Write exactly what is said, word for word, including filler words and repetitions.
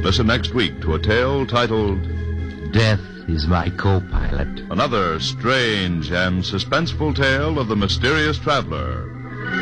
Listen next week to a tale titled Death is My Co-Pilot. Another strange and suspenseful tale of the mysterious traveler